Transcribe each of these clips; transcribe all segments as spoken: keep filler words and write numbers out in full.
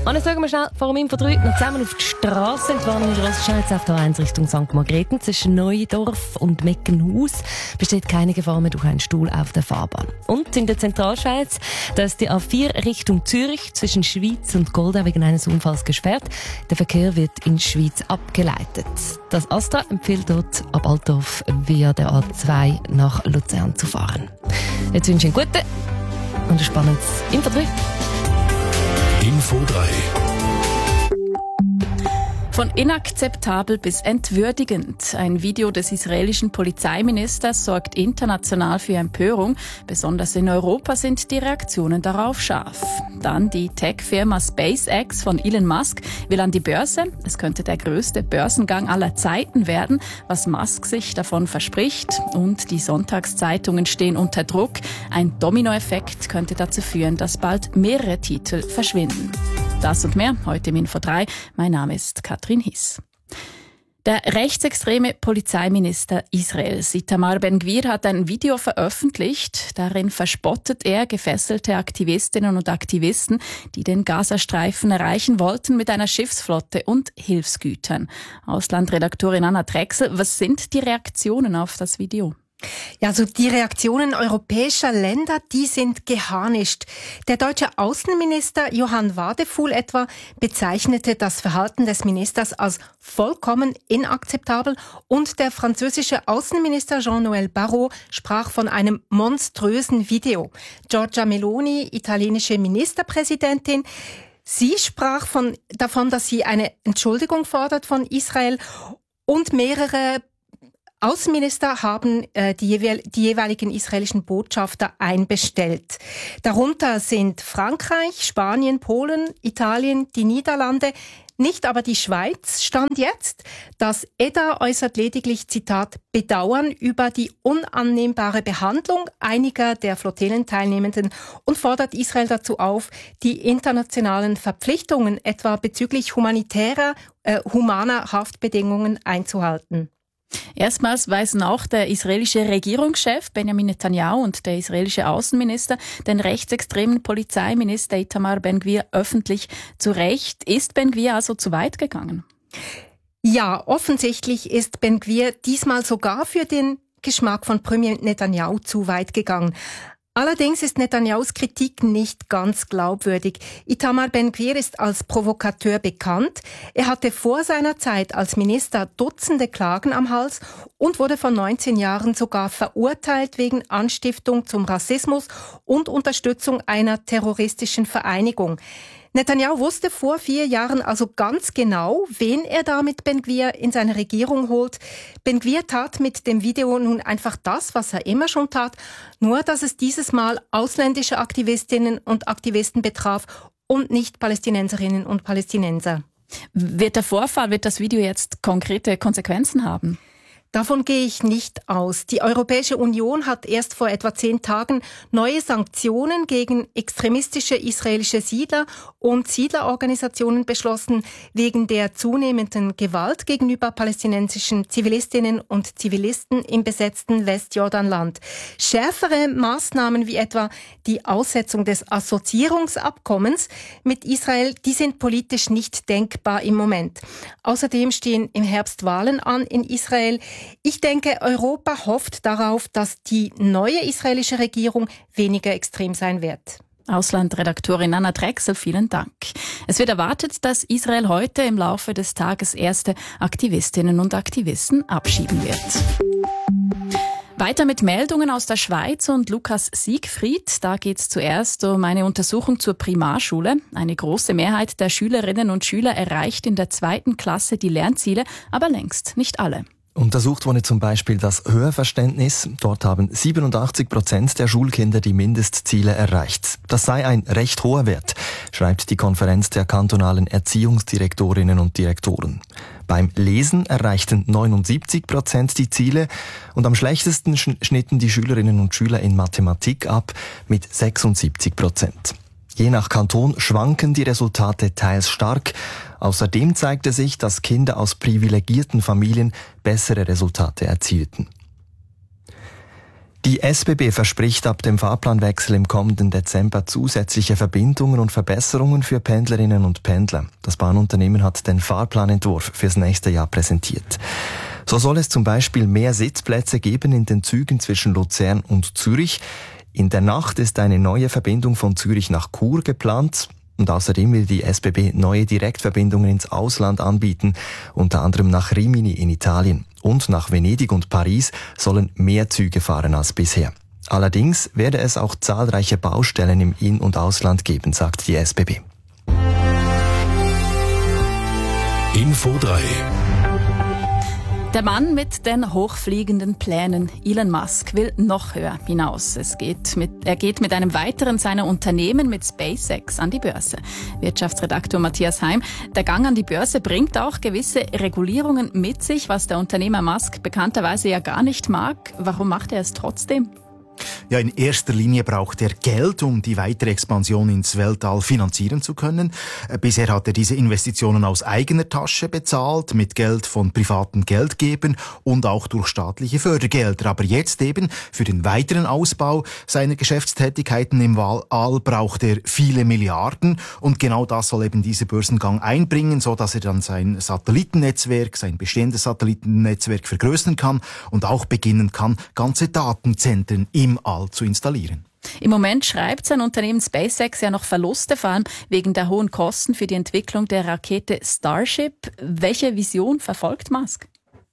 Und jetzt schauen wir schnell vor dem Info drei noch zusammen auf die Straße. Entwarnung in Rostschweiz auf der eins Richtung Sankt Margrethen zwischen Neudorf und Meckenhaus besteht keine Gefahr mehr durch einen Stuhl auf der Fahrbahn. Und in der Zentralschweiz, da ist die A vier Richtung Zürich zwischen Schwyz und Goldau wegen eines Unfalls gesperrt. Der Verkehr wird in Schwyz abgeleitet. Das Astra empfiehlt dort ab Altdorf via der A zwei nach Luzern zu fahren. Jetzt wünsche ich einen guten und ein spannendes Info drei. Info drei. Von inakzeptabel bis entwürdigend. Ein Video des israelischen Polizeiministers sorgt international für Empörung. Besonders in Europa sind die Reaktionen darauf scharf. Dann die Tech-Firma SpaceX von Elon Musk will an die Börse. Es könnte der größte Börsengang aller Zeiten werden, was Musk sich davon verspricht. Und die Sonntagszeitungen stehen unter Druck. Ein Dominoeffekt könnte dazu führen, dass bald mehrere Titel verschwinden. Das und mehr heute im Info drei. Mein Name ist Katrin Hiss. Der rechtsextreme Polizeiminister Israels, Itamar Ben-Gvir, hat ein Video veröffentlicht. Darin verspottet er gefesselte Aktivistinnen und Aktivisten, die den Gazastreifen erreichen wollten, mit einer Schiffsflotte und Hilfsgütern. Auslandredaktorin Anna Drechsel, was sind die Reaktionen auf das Video? Ja, also die Reaktionen europäischer Länder, die sind geharnischt. Der deutsche Außenminister Johann Wadefuhl etwa bezeichnete das Verhalten des Ministers als vollkommen inakzeptabel und der französische Außenminister Jean-Noël Barrot sprach von einem monströsen Video. Giorgia Meloni, italienische Ministerpräsidentin, sie sprach von, davon, dass sie eine Entschuldigung fordert von Israel und mehrere Außenminister haben äh, die, jeweil, die jeweiligen israelischen Botschafter einbestellt. Darunter sind Frankreich, Spanien, Polen, Italien, die Niederlande, nicht aber die Schweiz. Stand jetzt. Das E D A äußert lediglich, Zitat, Bedauern über die unannehmbare Behandlung einiger der Flottillenteilnehmenden und fordert Israel dazu auf, die internationalen Verpflichtungen etwa bezüglich humanitärer, äh, humaner Haftbedingungen einzuhalten. Erstmals weisen auch der israelische Regierungschef Benjamin Netanyahu und der israelische Außenminister den rechtsextremen Polizeiminister Itamar Ben-Gvir öffentlich zurecht. Ist Ben-Gvir also zu weit gegangen? Ja, offensichtlich ist Ben-Gvir diesmal sogar für den Geschmack von Premier Netanyahu zu weit gegangen. Allerdings ist Netanyahus Kritik nicht ganz glaubwürdig. Itamar Ben-Gvir ist als Provokateur bekannt. Er hatte vor seiner Zeit als Minister Dutzende Klagen am Hals und wurde vor neunzehn Jahren sogar verurteilt wegen Anstiftung zum Rassismus und Unterstützung einer terroristischen Vereinigung. Netanyahu wusste vor vier Jahren also ganz genau, wen er da mit Ben-Gvir in seine Regierung holt. Ben-Gvir tat mit dem Video nun einfach das, was er immer schon tat, nur dass es dieses Mal ausländische Aktivistinnen und Aktivisten betraf und nicht Palästinenserinnen und Palästinenser. Wird der Vorfall, wird das Video jetzt konkrete Konsequenzen haben? Davon gehe ich nicht aus. Die Europäische Union hat erst vor etwa zehn Tagen neue Sanktionen gegen extremistische israelische Siedler und Siedlerorganisationen beschlossen, wegen der zunehmenden Gewalt gegenüber palästinensischen Zivilistinnen und Zivilisten im besetzten Westjordanland. Schärfere Maßnahmen wie etwa die Aussetzung des Assoziierungsabkommens mit Israel, die sind politisch nicht denkbar im Moment. Außerdem stehen im Herbst Wahlen an in Israel. Ich denke, Europa hofft darauf, dass die neue israelische Regierung weniger extrem sein wird. Auslandredaktorin Anna Drechsel, vielen Dank. Es wird erwartet, dass Israel heute im Laufe des Tages erste Aktivistinnen und Aktivisten abschieben wird. Weiter mit Meldungen aus der Schweiz und Lukas Siegfried. Da geht es zuerst um eine Untersuchung zur Primarschule. Eine große Mehrheit der Schülerinnen und Schüler erreicht in der zweiten Klasse die Lernziele, aber längst nicht alle. Untersucht wurde zum Beispiel das Hörverständnis. Dort haben siebenundachtzig Prozent der Schulkinder die Mindestziele erreicht. Das sei ein recht hoher Wert, schreibt die Konferenz der kantonalen Erziehungsdirektorinnen und Direktoren. Beim Lesen erreichten neunundsiebzig Prozent die Ziele und am schlechtesten schnitten die Schülerinnen und Schüler in Mathematik ab mit sechsundsiebzig Prozent. Je nach Kanton schwanken die Resultate teils stark. Außerdem zeigte sich, dass Kinder aus privilegierten Familien bessere Resultate erzielten. Die S B B verspricht ab dem Fahrplanwechsel im kommenden Dezember zusätzliche Verbindungen und Verbesserungen für Pendlerinnen und Pendler. Das Bahnunternehmen hat den Fahrplanentwurf fürs nächste Jahr präsentiert. So soll es zum Beispiel mehr Sitzplätze geben in den Zügen zwischen Luzern und Zürich. In der Nacht ist eine neue Verbindung von Zürich nach Chur geplant. Und außerdem will die S B B neue Direktverbindungen ins Ausland anbieten, unter anderem nach Rimini in Italien. Und nach Venedig und Paris sollen mehr Züge fahren als bisher. Allerdings werde es auch zahlreiche Baustellen im In- und Ausland geben, sagt die S B B. Info drei. Der Mann mit den hochfliegenden Plänen, Elon Musk, will noch höher hinaus. Es geht mit, er geht mit einem weiteren seiner Unternehmen, mit SpaceX, an die Börse. Wirtschaftsredaktor Matthias Heim, der Gang an die Börse bringt auch gewisse Regulierungen mit sich, was der Unternehmer Musk bekannterweise ja gar nicht mag. Warum macht er es trotzdem? Ja, in erster Linie braucht er Geld, um die weitere Expansion ins Weltall finanzieren zu können. Bisher hat er diese Investitionen aus eigener Tasche bezahlt, mit Geld von privaten Geldgebern und auch durch staatliche Fördergelder. Aber jetzt eben für den weiteren Ausbau seiner Geschäftstätigkeiten im Weltall braucht er viele Milliarden. Und genau das soll eben dieser Börsengang einbringen, so dass er dann sein Satellitennetzwerk, sein bestehendes Satellitennetzwerk vergrößern kann und auch beginnen kann, ganze Datenzentren im All zu installieren. Im Moment schreibt sein Unternehmen SpaceX ja noch Verluste, vor allem wegen der hohen Kosten für die Entwicklung der Rakete Starship. Welche Vision verfolgt Musk?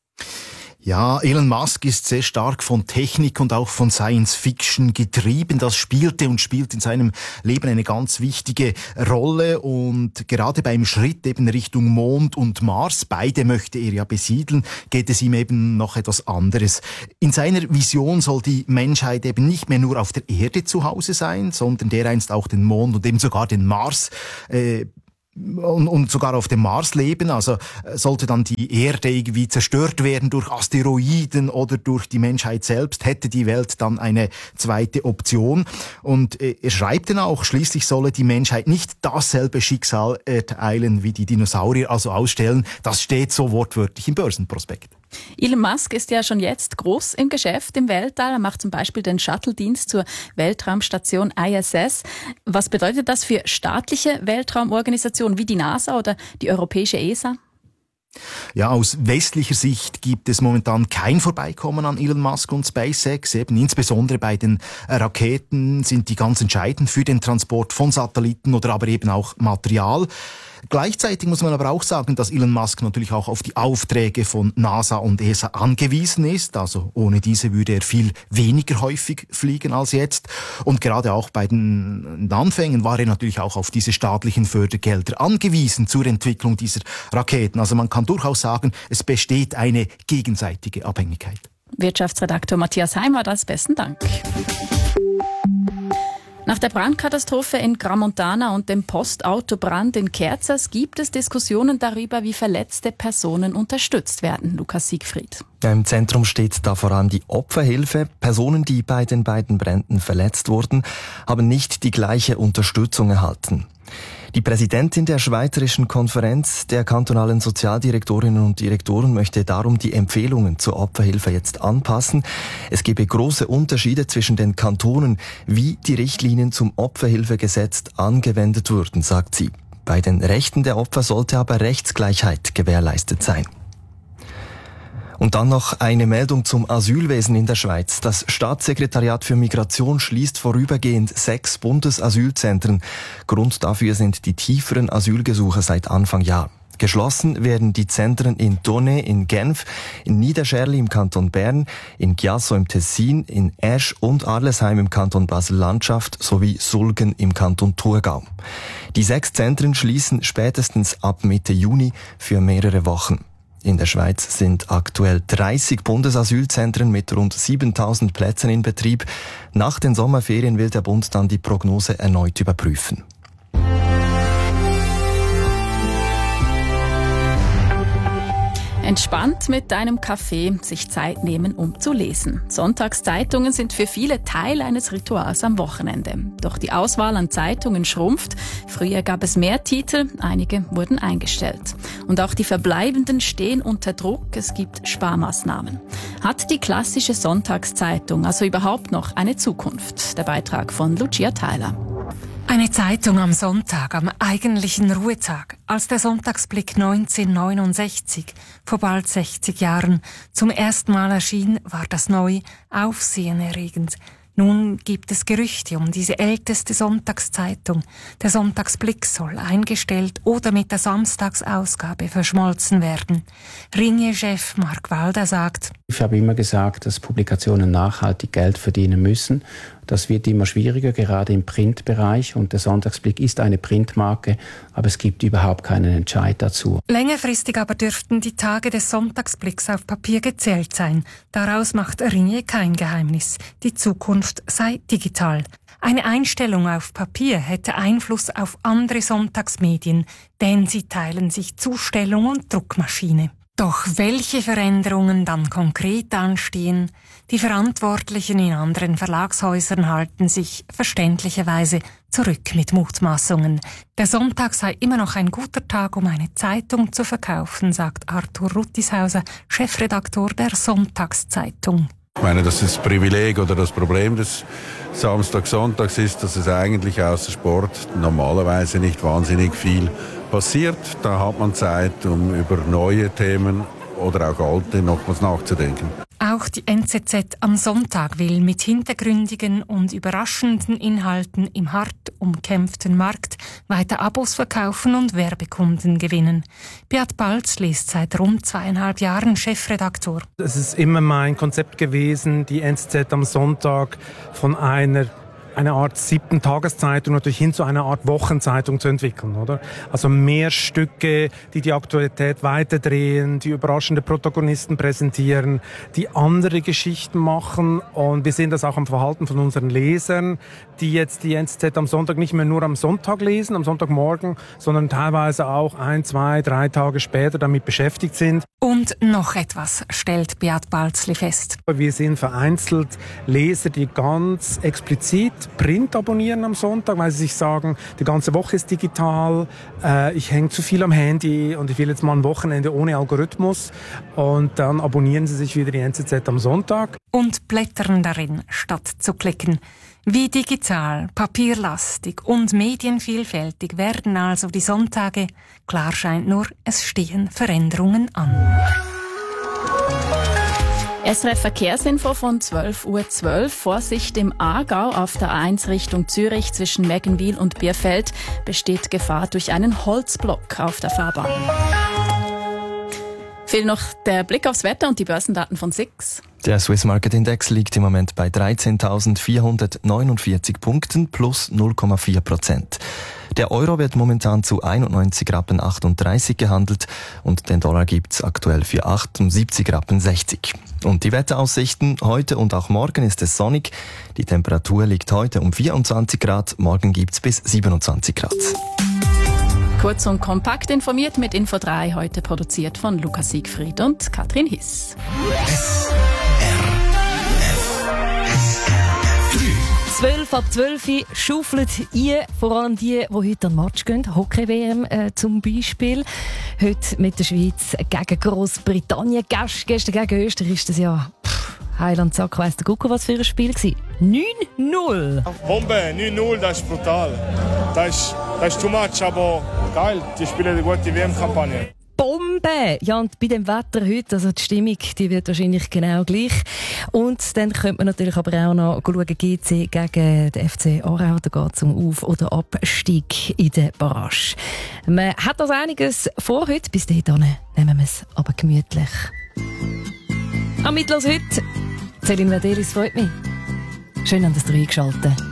Ja, Elon Musk ist sehr stark von Technik und auch von Science Fiction getrieben. Das spielte und spielt in seinem Leben eine ganz wichtige Rolle. Und gerade beim Schritt eben Richtung Mond und Mars, beide möchte er ja besiedeln, geht es ihm eben noch etwas anderes. In seiner Vision soll die Menschheit eben nicht mehr nur auf der Erde zu Hause sein, sondern dereinst auch den Mond und eben sogar den Mars äh, Und, und sogar auf dem Mars leben. Also sollte dann die Erde irgendwie zerstört werden durch Asteroiden oder durch die Menschheit selbst, hätte die Welt dann eine zweite Option. Und äh, er schreibt dann auch, schließlich solle die Menschheit nicht dasselbe Schicksal erteilen wie die Dinosaurier, also ausstellen. Das steht so wortwörtlich im Börsenprospekt. Elon Musk ist ja schon jetzt groß im Geschäft im Weltall. Er macht zum Beispiel den Shuttle-Dienst zur Weltraumstation I S S. Was bedeutet das für staatliche Weltraumorganisationen wie die NASA oder die europäische E S A? Ja, aus westlicher Sicht gibt es momentan kein Vorbeikommen an Elon Musk und SpaceX. Eben insbesondere bei den Raketen sind die ganz entscheidend für den Transport von Satelliten oder aber eben auch Material. Gleichzeitig muss man aber auch sagen, dass Elon Musk natürlich auch auf die Aufträge von NASA und E S A angewiesen ist. Also ohne diese würde er viel weniger häufig fliegen als jetzt. Und gerade auch bei den Anfängen war er natürlich auch auf diese staatlichen Fördergelder angewiesen zur Entwicklung dieser Raketen. Also man kann durchaus sagen, es besteht eine gegenseitige Abhängigkeit. Wirtschaftsredaktor Matthias Heim war das. Besten Dank. Nach der Brandkatastrophe in Gramontana und dem Postautobrand in Kerzers gibt es Diskussionen darüber, wie verletzte Personen unterstützt werden. Lukas Siegfried. Ja, im Zentrum steht da vor allem die Opferhilfe. Personen, die bei den beiden Bränden verletzt wurden, haben nicht die gleiche Unterstützung erhalten. Die Präsidentin der Schweizerischen Konferenz der kantonalen Sozialdirektorinnen und Direktoren möchte darum die Empfehlungen zur Opferhilfe jetzt anpassen. Es gebe große Unterschiede zwischen den Kantonen, wie die Richtlinien zum Opferhilfegesetz angewendet würden, sagt sie. Bei den Rechten der Opfer sollte aber Rechtsgleichheit gewährleistet sein. Und dann noch eine Meldung zum Asylwesen in der Schweiz. Das Staatssekretariat für Migration schließt vorübergehend sechs Bundesasylzentren. Grund dafür sind die tieferen Asylgesuche seit Anfang Jahr. Geschlossen werden die Zentren in Tournai in Genf, in Niederscherli im Kanton Bern, in Chiasso im Tessin, in Esch und Arlesheim im Kanton Basel-Landschaft sowie Sulgen im Kanton Thurgau. Die sechs Zentren schließen spätestens ab Mitte Juni für mehrere Wochen. In der Schweiz sind aktuell dreißig Bundesasylzentren mit rund siebentausend Plätzen in Betrieb. Nach den Sommerferien will der Bund dann die Prognose erneut überprüfen. Entspannt mit einem Kaffee sich Zeit nehmen, um zu lesen. Sonntagszeitungen sind für viele Teil eines Rituals am Wochenende. Doch die Auswahl an Zeitungen schrumpft. Früher gab es mehr Titel, einige wurden eingestellt. Und auch die Verbleibenden stehen unter Druck, es gibt Sparmaßnahmen. Hat die klassische Sonntagszeitung also überhaupt noch eine Zukunft? Der Beitrag von Lucia Theiler. Eine Zeitung am Sonntag, am eigentlichen Ruhetag, als der Sonntagsblick neunzehnhundertneunundsechzig, vor bald sechzig Jahren, zum ersten Mal erschien, war das neu, aufsehenerregend. Nun gibt es Gerüchte um diese älteste Sonntagszeitung. Der Sonntagsblick soll eingestellt oder mit der Samstagsausgabe verschmolzen werden. Ringier-Chef Mark Walder sagt: Ich habe immer gesagt, dass Publikationen nachhaltig Geld verdienen müssen. Das wird immer schwieriger, gerade im Printbereich. Und der Sonntagsblick ist eine Printmarke, aber es gibt überhaupt keinen Entscheid dazu. Längerfristig aber dürften die Tage des Sonntagsblicks auf Papier gezählt sein. Daraus macht Ringier kein Geheimnis. Die Zukunft sei digital. Eine Einstellung auf Papier hätte Einfluss auf andere Sonntagsmedien, denn sie teilen sich Zustellung und Druckmaschine. Doch welche Veränderungen dann konkret anstehen? Die Verantwortlichen in anderen Verlagshäusern halten sich verständlicherweise zurück mit Mutmaßungen. Der Sonntag sei immer noch ein guter Tag, um eine Zeitung zu verkaufen, sagt Arthur Ruttishauser, Chefredaktor der Sonntagszeitung. Ich meine, dass das Privileg oder das Problem des Samstag-Sonntags ist, dass es eigentlich außer Sport normalerweise nicht wahnsinnig viel passiert. Da hat man Zeit, um über neue Themen oder auch alte noch was nachzudenken. Auch die N Z Z am Sonntag will mit hintergründigen und überraschenden Inhalten im hart umkämpften Markt weiter Abos verkaufen und Werbekunden gewinnen. Beat Balzli ist seit rund zweieinhalb Jahren Chefredaktor. Es ist immer mein Konzept gewesen, die N Z Z am Sonntag von einer eine Art siebten Tageszeitung natürlich hin zu einer Art Wochenzeitung zu entwickeln, oder? Also mehr Stücke, die die Aktualität weiterdrehen, die überraschende Protagonisten präsentieren, die andere Geschichten machen, und wir sehen das auch am Verhalten von unseren Lesern, die jetzt die N Z Z am Sonntag nicht mehr nur am Sonntag lesen, am Sonntagmorgen, sondern teilweise auch ein, zwei, drei Tage später damit beschäftigt sind. Und noch etwas stellt Beat Balzli fest. Wir sehen vereinzelt Leser, die ganz explizit Print abonnieren am Sonntag, weil sie sich sagen, die ganze Woche ist digital, äh, ich hänge zu viel am Handy und ich will jetzt mal ein Wochenende ohne Algorithmus, und dann abonnieren sie sich wieder die N Z Z am Sonntag. Und blättern darin, statt zu klicken. Wie digital, papierlastig und medienvielfältig werden also die Sonntage? Klar scheint nur, es stehen Veränderungen an. S R F Verkehrsinfo von zwölf Uhr zwölf. Vorsicht im Aargau auf der A eins Richtung Zürich zwischen Meggenwil und Bierfeld besteht Gefahr durch einen Holzblock auf der Fahrbahn. Fehlt noch der Blick aufs Wetter und die Börsendaten von S I X. Der Swiss Market Index liegt im Moment bei dreizehntausendvierhundertneunundvierzig Punkten plus null Komma vier Prozent. Der Euro wird momentan zu einundneunzig Rappen achtunddreißig gehandelt und den Dollar gibt's aktuell für achtundsiebzig Rappen sechzig. Und die Wetteraussichten: heute und auch morgen ist es sonnig. Die Temperatur liegt heute um vierundzwanzig Grad, morgen gibt's bis siebenundzwanzig Grad. Kurz und kompakt informiert mit Info drei, heute produziert von Lukas Siegfried und Katrin Hiss. zwölf ab zwölf schaufelt ihr, vor allem die, die heute an den Match gehen, Hockey-W M äh, zum Beispiel. Heute mit der Schweiz gegen Großbritannien. Gestern gegen Österreich ist das ja pff, Heiland Sack, weiss der Gucko, was für ein Spiel war. neun null! Bombe, neun null, das ist brutal. Das ist, das ist too much, aber geil. Die spielen eine gute W M-Kampagne. Bombe! Ja, und bei dem Wetter heute, also die Stimmung, die wird wahrscheinlich genau gleich. Und dann könnte man natürlich aber auch noch schauen, G C gegen den F C Aarau, da geht es um Auf- oder Abstieg in der Barrage. Man hat also einiges vor heute, bis dahin nehmen wir es aber gemütlich. Am Mittwoch heute, Celine Verderis, freut mich. Schön, dass ihr eingeschaltet habt.